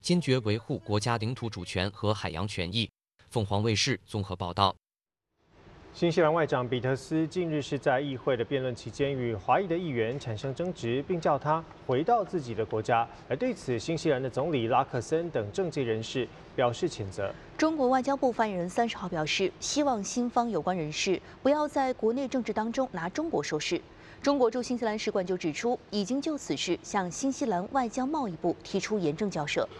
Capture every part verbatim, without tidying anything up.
坚决维护国家领土主权和海洋权益。凤凰卫视综合报道。 新西兰外长彼得斯近日是在议会的辩论期间与华裔的议员产生争执，并叫他回到自己的国家。而对此，新西兰的总理拉克森等政界人士表示谴责。 中国外交部发言人三十号表示，希望新方有关人士不要在国内政治当中拿中国说事。中国驻新西兰使馆就指出，已经就此事向新西兰外交贸易部提出严正交涉。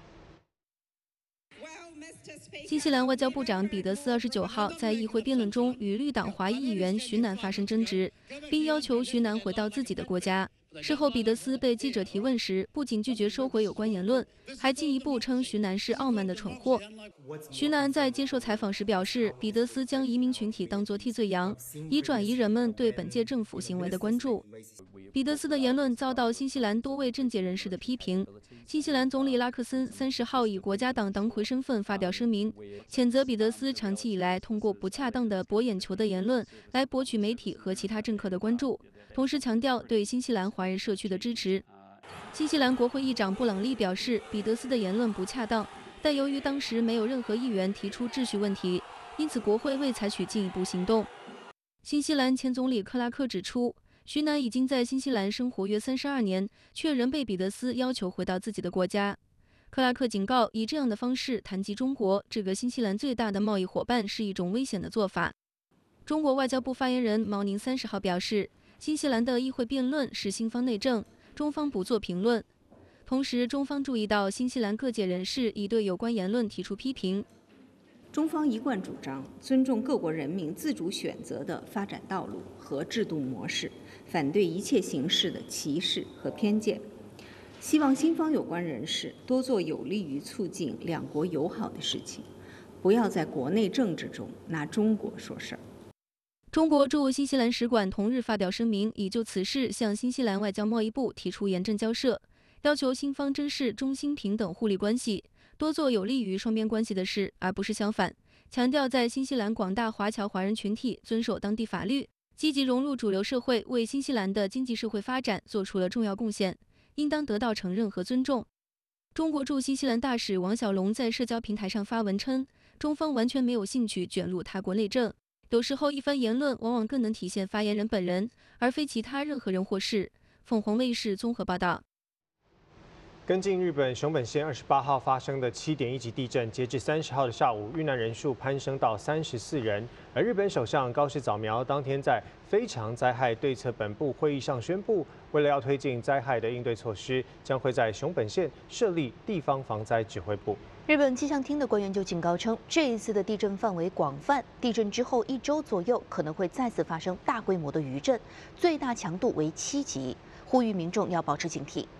新西兰外交部长彼得斯二十九号在议会辩论中与绿党华裔议员徐楠发生争执，并要求徐楠回到自己的国家。事后，彼得斯被记者提问时，不仅拒绝收回有关言论，还进一步称徐楠是傲慢的蠢货。徐楠在接受采访时表示，彼得斯将移民群体当作替罪羊，以转移人们对本届政府行为的关注。彼得斯的言论遭到新西兰多位政界人士的批评。 新西兰总理拉克森三十号以国家党党魁身份发表声明，谴责彼得斯长期以来通过不恰当的博眼球的言论来博取媒体和其他政客的关注，同时强调对新西兰华人社区的支持。新西兰国会议长布朗利表示，彼得斯的言论不恰当，但由于当时没有任何议员提出秩序问题，因此国会未采取进一步行动。新西兰前总理克拉克指出。 徐楠已经在新西兰生活约三十二年，却仍被彼得斯要求回到自己的国家。克拉克警告，以这样的方式谈及中国这个新西兰最大的贸易伙伴是一种危险的做法。中国外交部发言人毛宁三十号表示，新西兰的议会辩论是新方内政，中方不做评论。同时，中方注意到新西兰各界人士已对有关言论提出批评。 中方一贯主张尊重各国人民自主选择的发展道路和制度模式，反对一切形式的歧视和偏见。希望新方有关人士多做有利于促进两国友好的事情，不要在国内政治中拿中国说事儿。 中国驻新西兰使馆同日发表声明，已就此事向新西兰外交贸易部提出严正交涉，要求新方珍视中新平等互利关系。 多做有利于双边关系的事，而不是相反。强调在新西兰广大华侨华人群体遵守当地法律，积极融入主流社会，为新西兰的经济社会发展做出了重要贡献，应当得到承认和尊重。中国驻新西兰大使王小龙在社交平台上发文称，中方完全没有兴趣卷入他国内政，有时候一番言论往往更能体现发言人本人，而非其他任何人或事。凤凰卫视综合报道。 跟进日本熊本县二十八号发生的七点一级地震，截至三十号的下午，遇难人数攀升到三十四人。而日本首相高市早苗当天在非常灾害对策本部会议上宣布，为了要推进灾害的应对措施，将会在熊本县设立地方防灾指挥部。 日本气象厅的官员就警告称，这一次的地震范围广泛，地震之后一周左右可能会再次发生大规模的余震，最大强度为七级，呼吁民众要保持警惕。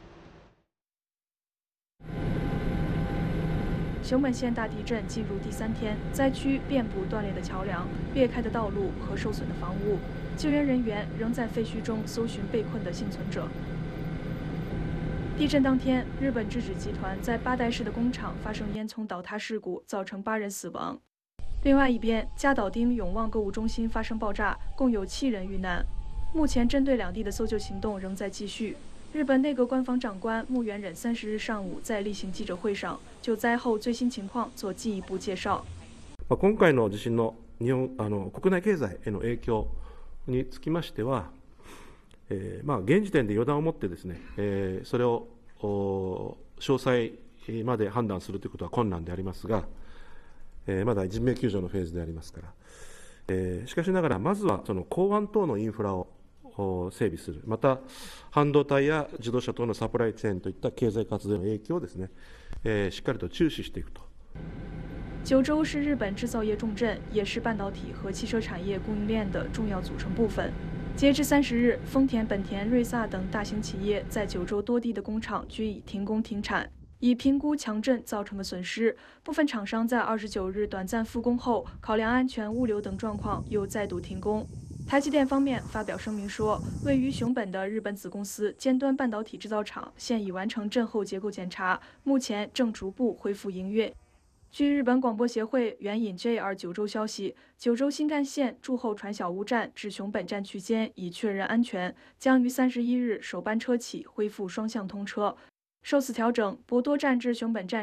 熊本县大地震进入第三天，灾区遍布断裂的桥梁、裂开的道路和受损的房屋，救援人员仍在废墟中搜寻被困的幸存者。地震当天，日本制纸集团在八代市的工厂发生烟囱倒塌事故，造成八人死亡。另外一边，加岛町永旺购物中心发生爆炸，共有七人遇难。目前，针对两地的搜救行动仍在继续。 日本内阁官房长官木原忍三十日上午在例行记者会上就灾后最新情况做进一步介绍。 今回の地震の日本あの国内経済への影響につきましては、えー、まあ現時点で予断を持ってですね、えー、それを詳細まで判断するということは困難でありますが、えー、まだ人命救助のフェーズでありますから、えー、しかしながらまずはその港湾等のインフラを 整備する、また半導体や自動車等のサプライチェーンといった経済活動の影響をですね、えー、しっかりと注視していくと。 九州是日本制造业重镇，也是半导体和汽车产业供应链的重要组成部分。截至三十日，丰田、本田、瑞萨等大型企业在九州多地的工厂均已停工停产。以评估强震造成的损失，部分厂商在二十九日短暂复工后，考量安全、物流等状况，又再度停工。 台积电方面发表声明说，位于熊本的日本子公司尖端半导体制造厂现已完成震后结构检查，目前正逐步恢复营运。据日本广播协会援引 J R 九州消息，九州新干线驻后传小屋站至熊本站区间已确认安全，将于三十一日首班车起恢复双向通车。受此调整，博多站至熊本站